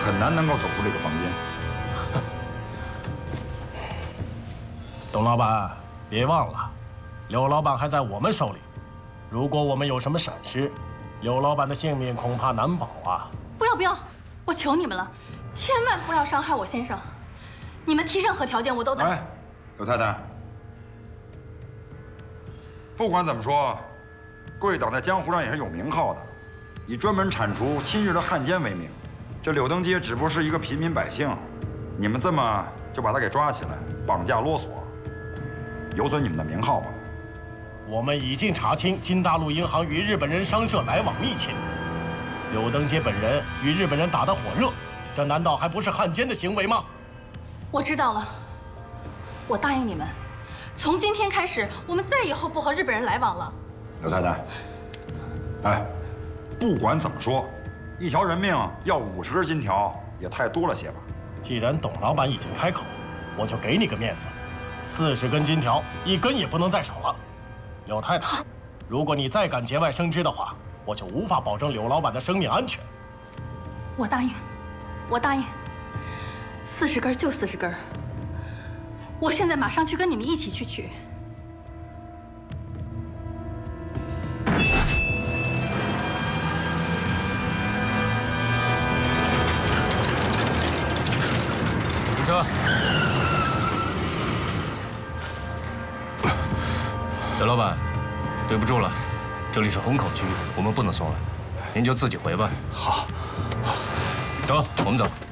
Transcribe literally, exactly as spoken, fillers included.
很难能够走出这个房间。 董老板，别忘了，刘老板还在我们手里。如果我们有什么闪失，刘老板的性命恐怕难保啊！ 不要不要，我求你们了，千万不要伤害我先生。你们提任何条件我都答应。 哎，刘太太，不管怎么说，贵党在江湖上也是有名号的，以专门铲除亲日的汉奸为名。这柳登阶只不过是一个平民百姓，你们这么就把他给抓起来，绑架勒索，有损你们的名号吧？ 我们已经查清金大陆银行与日本人商社来往密切，柳登阶本人与日本人打得火热，这难道还不是汉奸的行为吗？ 我知道了，我答应你们，从今天开始，我们再以后不和日本人来往了。 刘太太，哎，不管怎么说，一条人命要五十根金条也太多了些吧？ 既然董老板已经开口，我就给你个面子，四十根金条，一根也不能再少了。柳太太，如果你再敢节外生枝的话，我就无法保证柳老板的生命安全。 我答应，我答应，四十根就四十根。我现在马上去跟你们一起去取。 停车。刘老板，对不住了，这里是虹口区，我们不能送了，您就自己回吧。 好， 走，我们走。